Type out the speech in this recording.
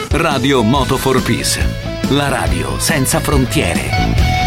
Radio Moto for Peace, la radio senza frontiere.